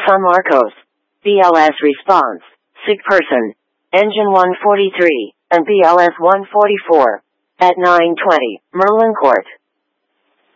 San Marcos. BLS response. Sick person. Engine 143, and BLS 144. At 9:20, Merlin Court.